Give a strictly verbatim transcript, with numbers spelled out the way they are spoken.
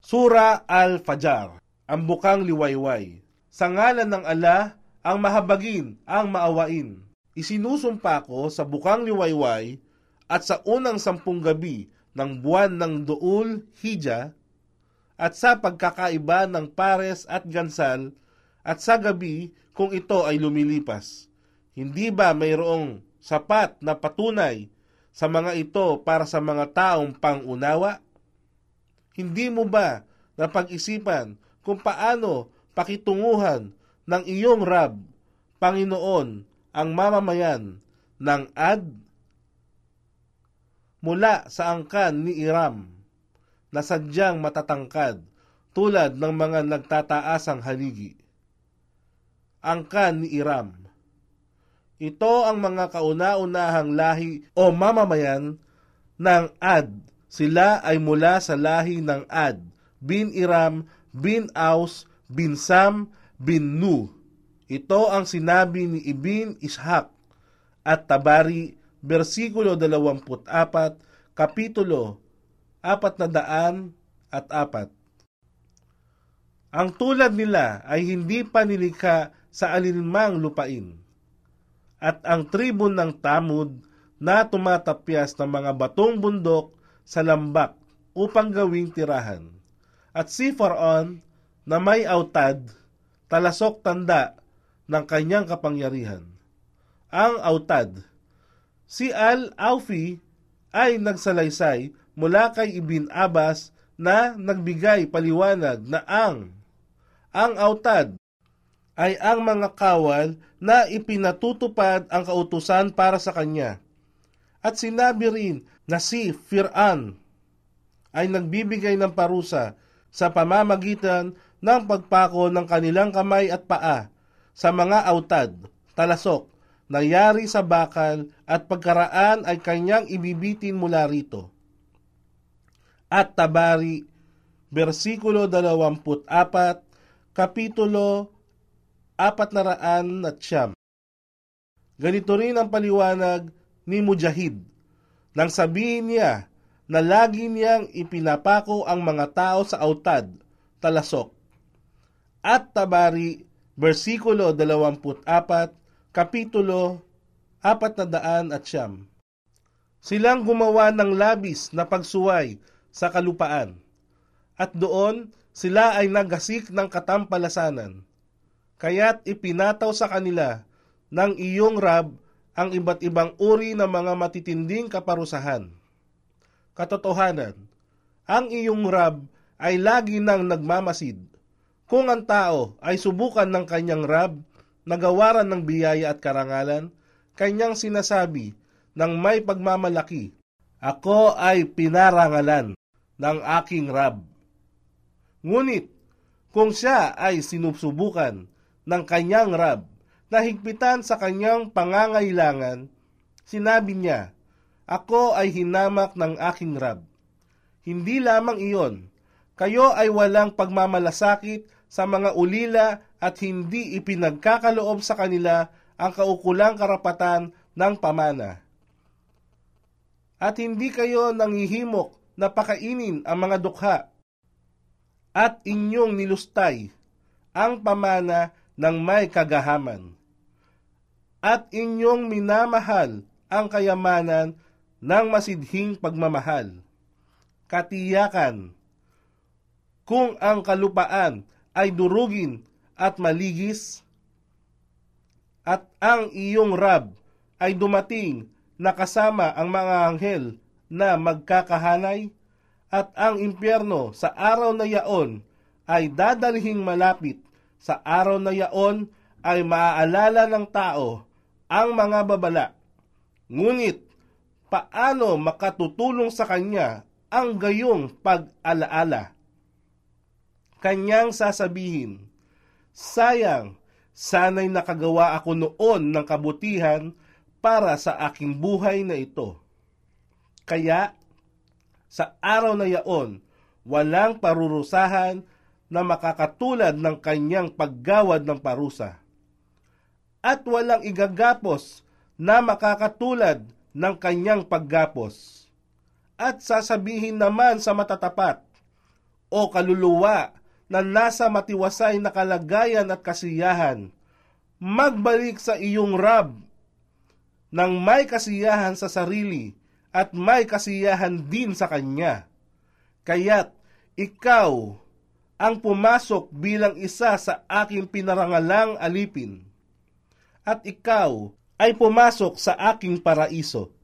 Sura Al-Fajr, ang bukang liwayway. Sa ngalan ng Allah, ang mahabagin, ang maawain. Isinusumpa ko sa bukang liwayway at sa unang sampung gabi ng buwan ng Duul Hijjah at sa pagkakaiba ng pares at gansal at sa gabi kung ito ay lumilipas. Hindi ba mayroong sapat na patunay sa mga ito para sa mga taong pangunawa? Hindi mo ba napag-isipan kung paano pakitunguhan ng iyong Rab, Panginoon, ang mamamayan ng Ad? Mula sa angkan ni Iram, na sadyang matatangkad tulad ng mga nagtataasang haligi. Angkan ni Iram. Ito ang mga kauna-unahang lahi o mamamayan ng Ad. Sila ay mula sa lahi ng Ad, bin Iram, bin Aus, bin Sam, bin Nu. Ito ang sinabi ni Ibn Ishaq at Tabari, versikulo dalawampu't apat, kapitulo apat na daan at apat. Ang tulad nila ay hindi pa nilikha sa alinmang lupain. At ang tribun ng Tamud na tumatapyas ng mga batong bundok sa lambak upang gawing tirahan. At si Faraon na may autad, talasok tanda ng kanyang kapangyarihan. Ang autad, si Al-Aufi ay nagsalaysay mula kay Ibn Abbas na nagbigay paliwanag na ang ang autad ay ang mga kawal na ipinatutupad ang kautusan para sa kanya. At sinabi rin na si Fir'an ay nagbibigay ng parusa sa pamamagitan ng pagpako ng kanilang kamay at paa sa mga autad, talasok, na yari sa bakal at pagkaraan ay kanyang ibibitin mula rito. At Tabari, versikulo dalawampu't apat, kapitulo apat na raan at siyam. Ganito rin ang paliwanag ni Mujahid nang sabihin niya na lagi niyang ipinapako ang mga tao sa autad, talasok. At Tabari, versikulo dalawampu't apat, kapitulo apat na daan at siyam. Silang gumawa ng labis na pagsuway sa kalupaan, at doon sila ay naggasik ng katampalasanan. Kaya't ipinataw sa kanila ng iyong Rab ang iba't ibang uri ng mga matitinding kaparusahan. Katotohanan, ang iyong Rab ay lagi nang nagmamasid. Kung ang tao ay subukan ng kanyang Rab, nagawaran ng biyaya at karangalan, kanyang sinasabi ng may pagmamalaki, ako ay pinarangalan ng aking Rab. Ngunit, kung siya ay sinusubukan ng kanyang Rab na higpitan sa kanyang pangangailangan, sinabi niya, ako ay hinamak ng aking Rab. Hindi lamang iyon, kayo ay walang pagmamalasakit sa mga ulila at hindi ipinagkakaloob sa kanila ang kaukulang karapatan ng pamana. At hindi kayo nanghihimok na pakainin ang mga dukha at inyong nilustay ang pamana ng may kagahaman. At inyong minamahal ang kayamanan ng masidhing pagmamahal. Katiyakan, kung ang kalupaan ay durugin at maligis, at ang iyong Rab ay dumating na kasama ang mga anghel na magkakahanay, at ang impyerno sa araw na yaon ay dadalhing malapit, sa araw na yaon ay maaalala ng tao ang mga babala. Ngunit, paano makatutulong sa kanya ang gayong pag-alaala? Kanyang sasabihin, sayang, sana'y nakagawa ako noon ng kabutihan para sa aking buhay na ito. Kaya, sa araw na yaon, walang parurusahan na makakatulad ng kanyang paggawad ng parusa. At walang igagapos na makakatulad ng kanyang paggapos. At sasabihin naman sa matatapat, o kaluluwa na nasa matiwasay na kalagayan at kasiyahan, magbalik sa iyong Rab nang may kasiyahan sa sarili at may kasiyahan din sa Kanya. Kaya't ikaw ang pumasok bilang isa sa aking pinarangalang alipin, at ikaw ay pumasok sa aking paraiso.